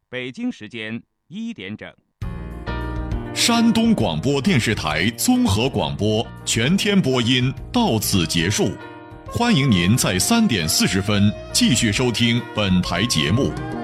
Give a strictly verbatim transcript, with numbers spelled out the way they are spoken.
北京时间一点整。 山东广播电视台综合广播全天播音到此结束，欢迎您在三点四十分继续收听本台节目。